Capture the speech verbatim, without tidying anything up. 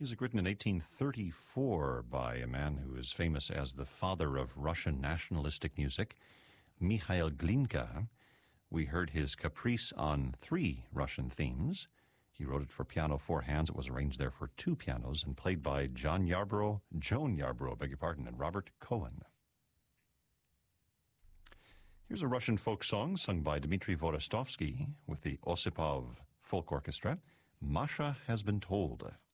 Music written in eighteen thirty-four by a man who is famous as the father of Russian nationalistic music, Mikhail Glinka. We heard his Caprice on three Russian themes. He wrote it for piano, four hands. It was arranged there for two pianos and played by John Yarborough, Joan Yarborough, beg your pardon, and Robert Cohen. Here's a Russian folk song sung by Dmitry Vorostovsky with the Osipov Folk Orchestra. Masha Has Been Told.